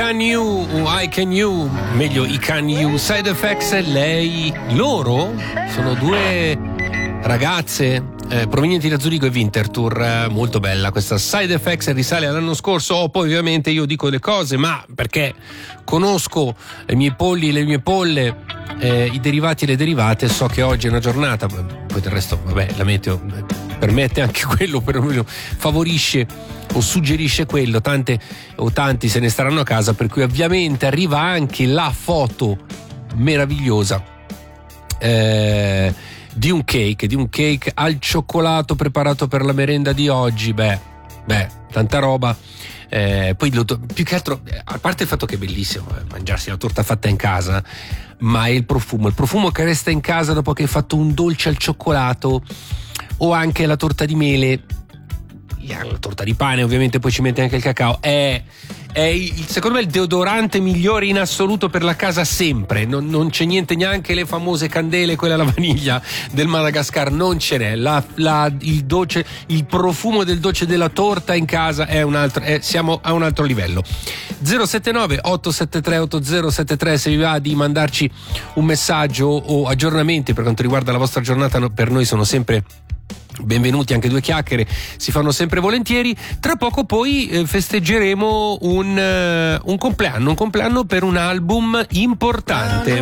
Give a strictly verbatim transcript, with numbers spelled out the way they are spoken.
Can You, I Can You, meglio I Can You, Side Effects, lei, loro sono due ragazze eh, provenienti da Zurigo e Winterthur, eh, molto bella questa Side Effects, risale all'anno scorso. Oh, poi ovviamente io dico le cose, ma perché conosco i miei polli e le mie polle, eh, i derivati e le derivate, so che oggi è una giornata, poi del resto vabbè, la meteo permette anche quello, perlomeno favorisce o suggerisce quello, tante o tanti se ne staranno a casa, per cui ovviamente arriva anche la foto meravigliosa eh, di un cake, di un cake al cioccolato preparato per la merenda di oggi. Beh, beh, tanta roba. Eh, poi lo, più che altro, a parte il fatto che è bellissimo eh, mangiarsi la torta fatta in casa, ma è il profumo, il profumo che resta in casa dopo che hai fatto un dolce al cioccolato, o anche la torta di mele, la torta di pane, ovviamente poi ci mette anche il cacao. È, è il, secondo me il deodorante migliore in assoluto per la casa sempre. Non, non c'è niente, neanche le famose candele, quella alla vaniglia del Madagascar, non ce n'è. La, la, il dolce, il profumo del dolce della torta in casa è un altro, è, siamo a un altro livello. zero sette nove otto sette tre otto zero sette tre se vi va di mandarci un messaggio o aggiornamenti per quanto riguarda la vostra giornata, per noi sono sempre benvenuti, anche due chiacchiere si fanno sempre volentieri. Tra poco poi eh, festeggeremo un, uh, un compleanno, un compleanno per un album importante.